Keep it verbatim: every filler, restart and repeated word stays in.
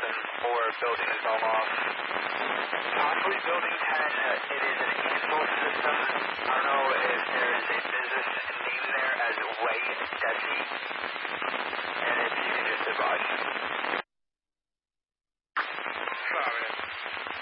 and four building is all off. Possibly building ten, uh, it is an anvil system. I don't know if there is a business name there as Way Desi. And if you can just advise.